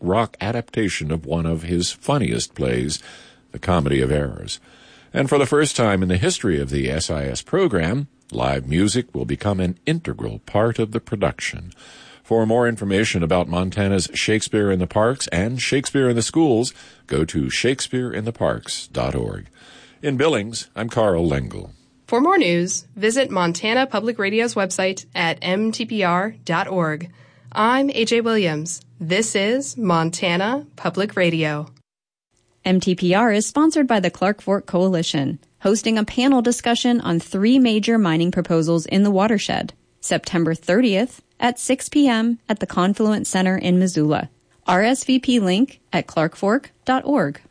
rock adaptation of one of his funniest plays, The Comedy of Errors. And for the first time in the history of the SIS program, live music will become an integral part of the production. For more information about Montana's Shakespeare in the Parks and Shakespeare in the Schools, go to shakespeareintheparks.org. In Billings, I'm Carl Lengel. For more news, visit Montana Public Radio's website at mtpr.org. I'm AJ Williams. This is Montana Public Radio. MTPR is sponsored by the Clark Fork Coalition, hosting a panel discussion on 3 major mining proposals in the watershed, September 30th at 6 p.m. at the Confluence Center in Missoula. RSVP link at clarkfork.org.